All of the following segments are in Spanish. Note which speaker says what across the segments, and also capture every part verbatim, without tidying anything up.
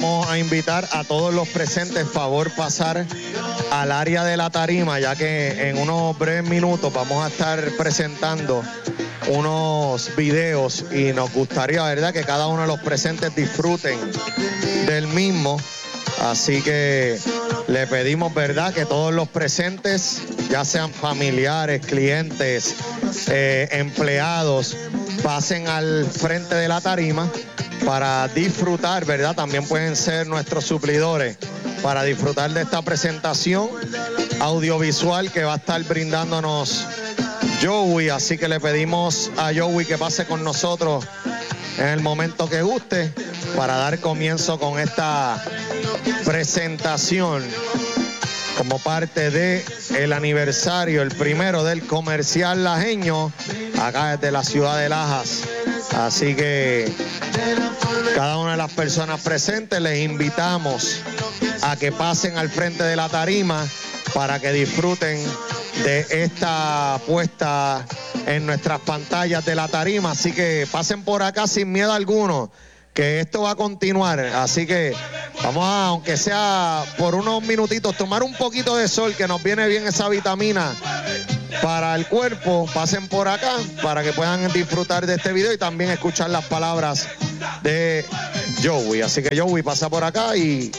Speaker 1: vamos a invitar a todos los presentes, favor pasar al área de la tarima, ya que en unos breves minutos vamos a estar presentando unos videos y nos gustaría, ¿verdad?, que cada uno de los presentes disfruten del mismo. Así que le pedimos, ¿verdad?, que todos los presentes, ya sean familiares, clientes, eh, empleados, pasen al frente de la tarima para disfrutar, ¿verdad? También pueden ser nuestros suplidores para disfrutar de esta presentación audiovisual que va a estar brindándonos Joey. Así que le pedimos a Joey que pase con nosotros en el momento que guste para dar comienzo con esta presentación como parte de el aniversario, el primero del comercial lajeño, acá desde la ciudad de Lajas. Así que cada una de las personas presentes les invitamos a que pasen al frente de la tarima para que disfruten de esta puesta en nuestras pantallas de la tarima. Así que pasen por acá sin miedo alguno, que esto va a continuar. Así que vamos a, aunque sea por unos minutitos, tomar un poquito de sol, que nos viene bien esa vitamina para el cuerpo. Pasen por acá para que puedan disfrutar de este video y también escuchar las palabras de Joey. Así que Joey, pasa por acá y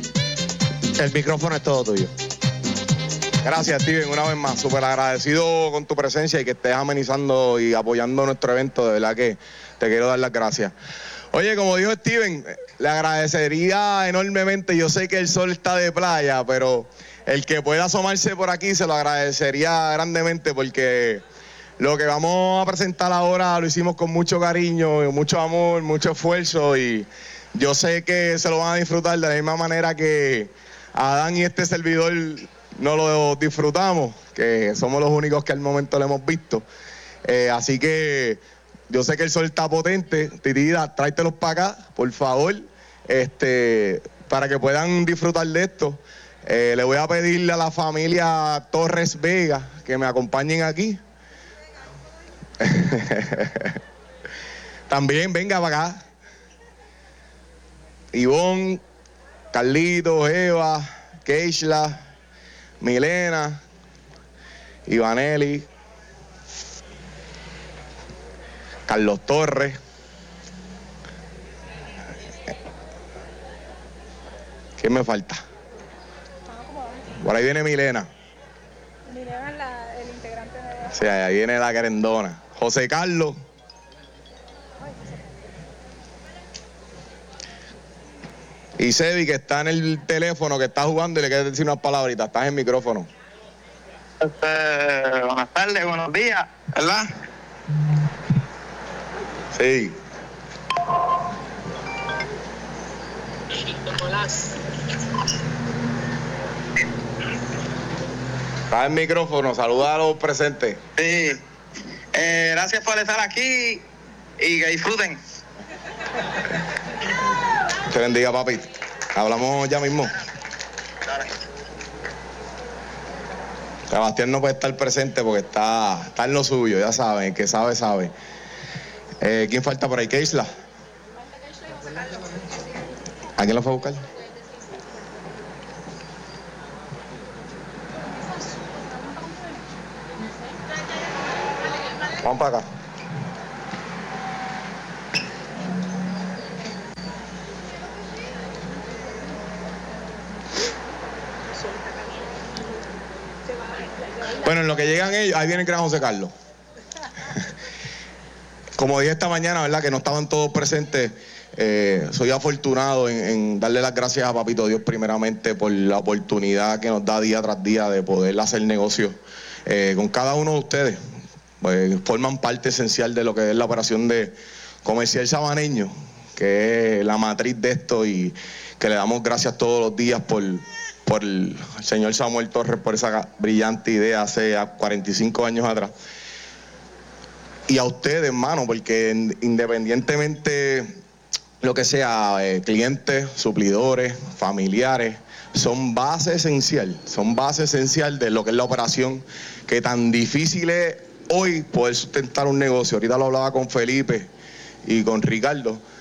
Speaker 1: el micrófono es todo tuyo.
Speaker 2: Gracias, Steven, una vez más. Súper agradecido con tu presencia y que estés amenizando y apoyando nuestro evento. De verdad que te quiero dar las gracias. Oye, como dijo Steven, le agradecería enormemente. Yo sé que el sol está de playa, pero el que pueda asomarse por aquí se lo agradecería grandemente, porque lo que vamos a presentar ahora lo hicimos con mucho cariño, mucho amor, mucho esfuerzo, y yo sé que se lo van a disfrutar de la misma manera que Adán y este servidor no lo disfrutamos, que somos los únicos que al momento lo hemos visto. Eh, así que yo sé que el sol está potente. Titida, tráetelos para acá, por favor, este, para que puedan disfrutar de esto. Eh, le voy a pedirle a la familia Torres Vega que me acompañen aquí. También venga para acá. Ivonne, Carlito, Eva, Keishla, Milena, Ivaneli, Carlos Torres. ¿Quién me falta? Por ahí viene Milena.
Speaker 3: Milena es la, el integrante de...
Speaker 2: Sí, ahí viene la querendona. José Carlos. Y Sebi, que está en el teléfono, que está jugando y le quieres decir unas palabritas. Estás en el micrófono.
Speaker 4: Este, buenas tardes, buenos días, ¿verdad?
Speaker 2: Sí. Está en el micrófono, saluda a los presentes.
Speaker 4: Sí. Eh, gracias por estar aquí y que disfruten.
Speaker 2: Te bendiga, papi. Hablamos ya mismo.
Speaker 4: Dale.
Speaker 2: Sebastián no puede estar presente porque está, está en lo suyo, ya saben, el que sabe, sabe. Eh, ¿Quién falta por ahí? Keishla. ¿A quién lo fue a buscar? Vamos para acá. Bueno, en lo que llegan ellos, ahí viene el gran José Carlos. Como dije esta mañana, ¿verdad?, que no estaban todos presentes. Eh, soy afortunado en, en darle las gracias a Papito Dios primeramente por la oportunidad que nos da día tras día de poder hacer negocios eh, con cada uno de ustedes. Pues, forman parte esencial de lo que es la operación de Comercial Sabaneño, que es la matriz de esto, y que le damos gracias todos los días por, por el señor Samuel Torres por esa brillante idea hace cuarenta y cinco años atrás. Y a ustedes, hermano, porque independientemente lo que sea, eh, clientes, suplidores, familiares, son base esencial, son base esencial de lo que es la operación, que tan difícil es hoy poder sustentar un negocio. Ahorita lo hablaba con Felipe y con Ricardo.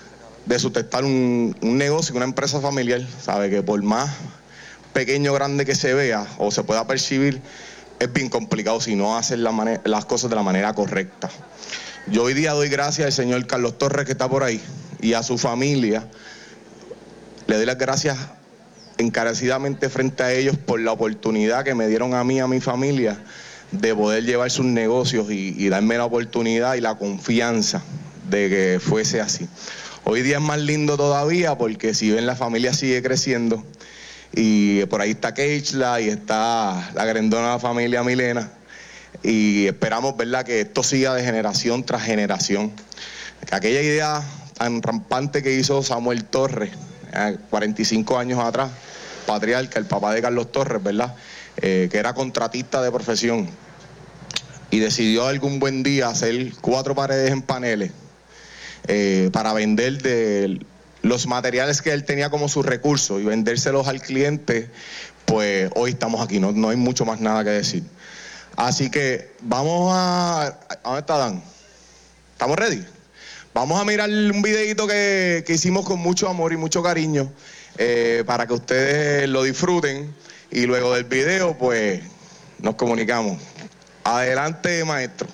Speaker 2: de sustentar un, un negocio, una empresa familiar, sabe que por más pequeño o grande que se vea o se pueda percibir, es bien complicado si no hacen la manera, las cosas de la manera correcta. Yo hoy día doy gracias al señor Carlos Torres, que está por ahí, y a su familia. Le doy las gracias encarecidamente frente a ellos por la oportunidad que me dieron a mí y a mi familia de poder llevar sus negocios y, y darme la oportunidad y la confianza de que fuese así. Hoy día es más lindo todavía porque si ven, la familia sigue creciendo y por ahí está Keishla y está la grandona familia Milena y esperamos, ¿verdad?, que esto siga de generación tras generación. Que aquella idea tan rampante que hizo Samuel Torres cuarenta y cinco años atrás, patriarca, el papá de Carlos Torres, ¿verdad?, eh, que era contratista de profesión y decidió algún buen día hacer cuatro paredes en paneles eh, para vender de los materiales que él tenía como sus recursos y vendérselos al cliente. Pues hoy estamos aquí, no, no hay mucho más nada que decir. Así que vamos a... ¿A dónde está Dan? ¿Estamos ready? Vamos a mirar un videito que, que hicimos con mucho amor y mucho cariño eh, para que ustedes lo disfruten y luego del video pues nos comunicamos. Adelante, maestro.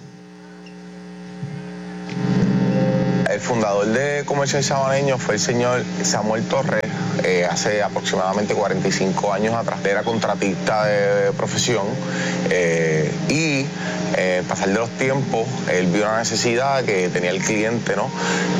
Speaker 5: El fundador de Comercial Sabaneño fue el señor Samuel Torres, eh, hace aproximadamente cuarenta y cinco años atrás. Era contratista de profesión eh, y eh, pasar de los tiempos, él vio una necesidad que tenía el cliente, ¿no?,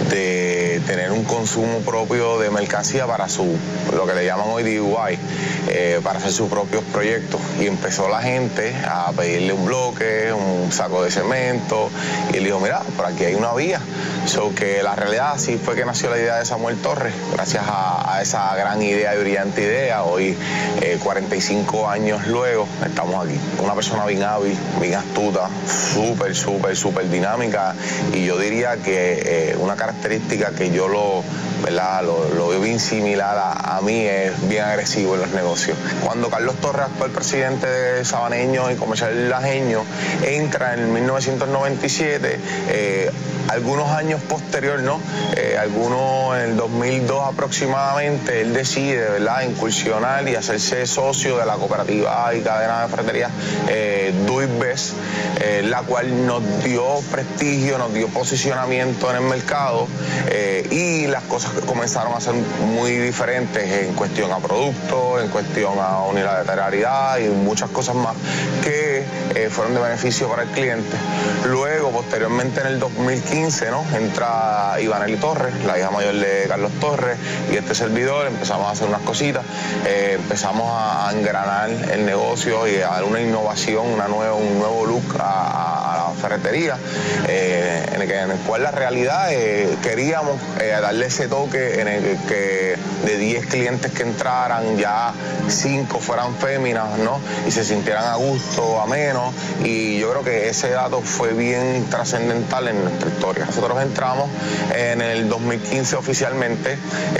Speaker 5: de tener un consumo propio de mercancía para su, lo que le llaman hoy D I Y, eh, para hacer sus propios proyectos. Y empezó la gente a pedirle un bloque, un saco de cemento, y él dijo, mira, por aquí hay una vía. So que la realidad sí fue que nació la idea de Samuel Torres, gracias a, a esa gran idea y brillante idea. Hoy, eh, cuarenta y cinco años luego, estamos aquí. Una persona bien hábil, bien astuta, súper, súper, súper dinámica, y yo diría que eh, una característica que yo lo, ¿verdad?, lo, lo veo bien similar a, a mí, es bien agresivo en los negocios. Cuando Carlos Torres, actual presidente de Sabaneño y Comercial Lajeño, entra en mil novecientos noventa y siete, eh, algunos años posterior, ¿no? Eh, algunos en el dos mil dos aproximadamente, él decide, ¿verdad?, incursionar y hacerse socio de la cooperativa y cadena de ferretería eh, Do It Best, eh, la cual nos dio prestigio, nos dio posicionamiento en el mercado eh, y las cosas comenzaron a ser muy diferentes en cuestión a productos, en cuestión a unilateralidad y muchas cosas más que eh, fueron de beneficio para el cliente. Luego, posteriormente en el dos mil quince, ¿no?, entra Ivanely Torres, la hija mayor de Carlos Torres, y este servidor empezamos a hacer unas cositas, eh, empezamos a, a engranar el negocio y a dar una innovación, una nueva, un nuevo look a, a la ferretería, eh, en, el que, en el cual la realidad eh, queríamos eh, darle ese toque en el que de diez clientes que entraran, ya cinco fueran féminas, ¿no?, y se sintieran a gusto, ameno, y yo creo que ese dato fue bien trascendental en nuestra historia. Nosotros entramos en el dos mil quince oficialmente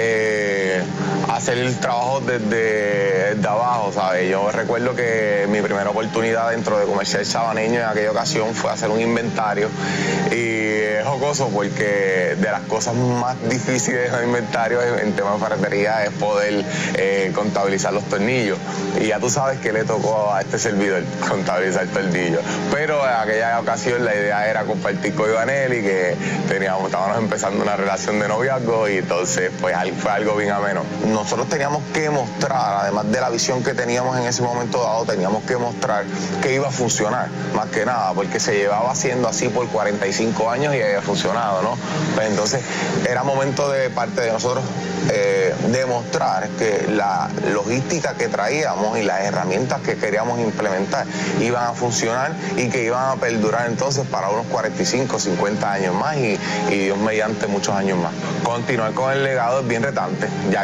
Speaker 5: eh, a hacer el trabajo desde, desde abajo, ¿sabes? Yo recuerdo que mi primera oportunidad dentro de Comercial Sabaneño en aquella ocasión fue hacer un inventario, y es jocoso porque de las cosas más difíciles del inventario en temas de ferretería es poder eh, contabilizar los tornillos, y ya tú sabes que le tocó a este servidor contabilizar tornillos, pero en aquella ocasión la idea era compartir con Ivanely, que teníamos, estábamos empezando una relación de noviazgo, y entonces pues fue algo bien ameno. Nosotros teníamos que mostrar, además de la visión que teníamos en ese momento dado, teníamos que mostrar que iba a funcionar, más que nada, porque se llevaba haciendo así por cuarenta y cinco años y había funcionado, ¿no? Pues entonces era momento de parte de nosotros eh, demostrar que la logística que traíamos y las herramientas que queríamos implementar iban a funcionar y que iban a perdurar entonces para unos cuarenta y cinco, cincuenta años más y, y Dios mediante muchos años más. Continuar con el legado es bien retante, ya que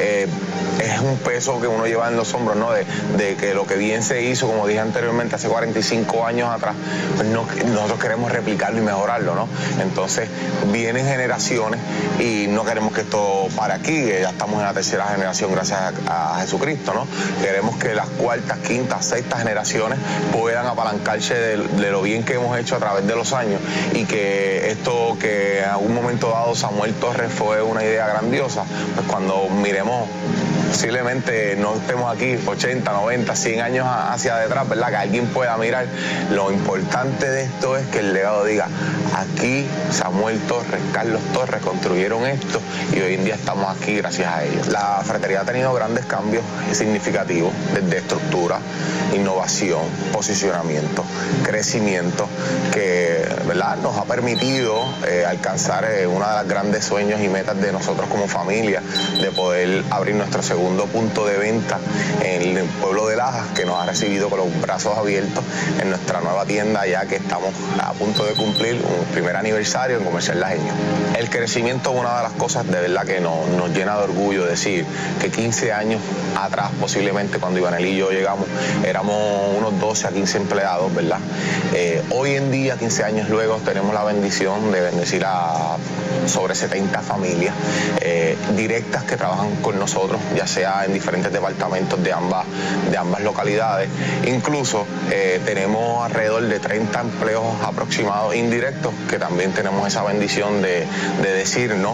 Speaker 5: eh, es un peso que uno lleva en los hombros, ¿no? De, de que lo que bien se hizo, como dije anteriormente, hace cuarenta y cinco años atrás, pues no, nosotros queremos replicarlo y mejorarlo, ¿no? Entonces vienen generaciones y no queremos que esto pare aquí, que ya estamos en la tercera generación gracias a, a Jesucristo, ¿no? Queremos que las cuartas, quintas, sextas generaciones puedan apalancarse de, de lo bien que hemos hecho a través de los años, y que esto que en algún momento dado Samuel Torres fue una idea grandiosa, pues cuando miremos, posiblemente no estemos aquí ochenta, noventa, cien años hacia detrás, ¿verdad? Que alguien pueda mirar. Lo importante de esto es que el legado diga, aquí Samuel Torres, Carlos Torres construyeron esto y hoy en día estamos aquí gracias a ellos. La ferretería ha tenido grandes cambios significativos, desde estructura, innovación, posicionamiento, crecimiento, que, ¿verdad?, nos ha permitido eh, alcanzar eh, uno de los grandes sueños y metas de nosotros como familia, de poder abrir nuestro segundo punto de venta en el pueblo de Lajas, que nos ha recibido con los brazos abiertos en nuestra nueva tienda, ya que estamos a punto de cumplir un primer aniversario en Comercial Lajeño. El crecimiento es una de las cosas de verdad que nos, nos llena de orgullo, decir que quince años atrás, posiblemente cuando Ivanel y yo llegamos, éramos unos doce a quince empleados, ¿verdad? Eh, hoy en día, quince años luego, tenemos la bendición de bendecir a sobre setenta familias eh, directas que trabajan con nosotros, ya sea en diferentes departamentos de ambas, de ambas localidades. Incluso eh, tenemos alrededor de treinta empleos aproximados indirectos, que también tenemos esa bendición de, de decir, ¿no?,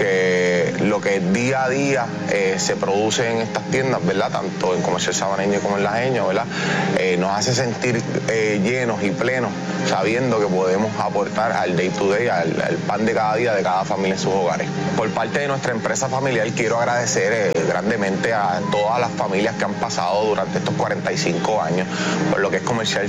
Speaker 5: que lo que día a día eh, se produce en estas tiendas, ¿verdad?, tanto en Comercial Sabaneño como en Lajeño, ¿verdad?, eh, nos hace sentir eh, llenos y plenos, sabiendo que podemos aportar al day to day, al, al pan de cada día de cada familia en sus hogares. Por parte de nuestra empresa familiar, quiero agradecer eh, grandemente a todas las familias que han pasado durante estos cuarenta y cinco años por lo que es Comercial